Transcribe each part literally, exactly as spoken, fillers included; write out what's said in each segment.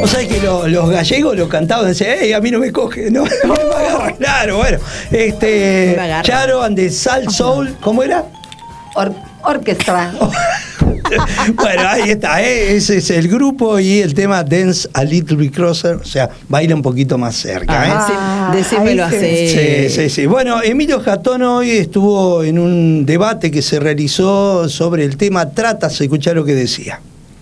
Vos sabés que lo, los gallegos lo cantaban, decían, ¡ey, a mí no me coge! No, no me agarra. Claro, bueno. Este, No me agarra. Charo and the Salt Soul, ¿cómo era? Or- orquestra. Bueno, ahí está, ¿eh? Ese es el grupo y el tema Dance a Little Bit Closer, o sea, baila un poquito más cerca, ¿eh? Ah, decí- decímelo ahí así. Sí, sí, sí. Bueno, Emilio Jatón hoy estuvo en un debate que se realizó sobre el tema trata, se escuchá lo que decía.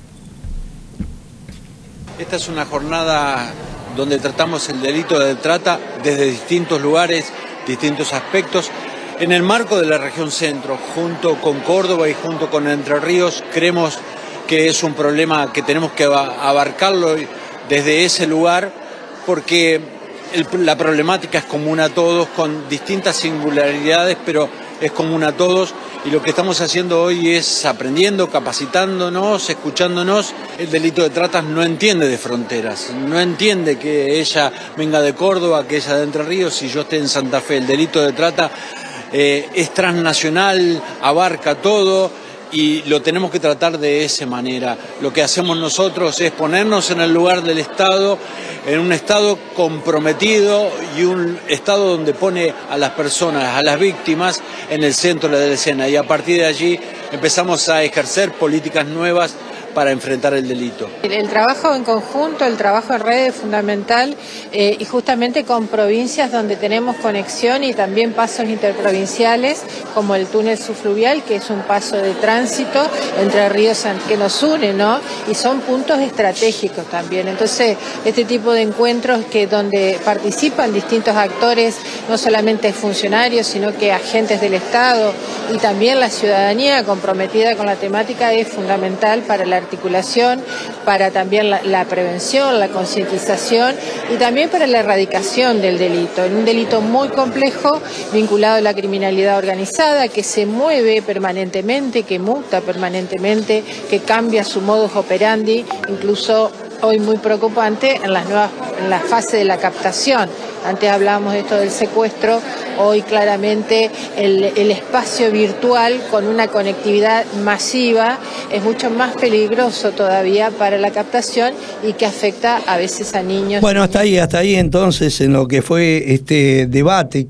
Esta es una jornada donde tratamos el delito de trata desde distintos lugares, distintos aspectos. En el marco de la región centro, junto con Córdoba y junto con Entre Ríos, creemos que es un problema que tenemos que abarcarlo desde ese lugar porque el, la problemática es común a todos, con distintas singularidades, pero es común a todos. Y lo que estamos haciendo hoy es aprendiendo, capacitándonos, escuchándonos. El delito de trata no entiende de fronteras, no entiende que ella venga de Córdoba, que ella de Entre Ríos y yo esté en Santa Fe. El delito de trata eh, es transnacional, abarca todo y lo tenemos que tratar de esa manera. Lo que hacemos nosotros es ponernos en el lugar del Estado, en un Estado comprometido y un Estado donde pone a las personas, a las víctimas, en el centro de la escena. Y a partir de allí empezamos a ejercer políticas nuevas para enfrentar el delito. El, el trabajo en conjunto, el trabajo en red es fundamental eh, y justamente con provincias donde tenemos conexión y también pasos interprovinciales como el túnel subfluvial, que es un paso de tránsito entre ríos que nos une, ¿no? Y son puntos estratégicos también. Entonces, este tipo de encuentros que donde participan distintos actores, no solamente funcionarios, sino que agentes del Estado y también la ciudadanía comprometida con la temática es fundamental para la articulación, para también la, la prevención, la concientización y también para la erradicación del delito. Un delito muy complejo vinculado a la criminalidad organizada que se mueve permanentemente, que muta permanentemente, que cambia su modus operandi, incluso hoy muy preocupante en las nuevas, en la fase de la captación. Antes hablábamos de esto del secuestro, hoy claramente el, el espacio virtual con una conectividad masiva es mucho más peligroso todavía para la captación y que afecta a veces a niños. Bueno, hasta ahí, hasta ahí entonces en lo que fue este debate.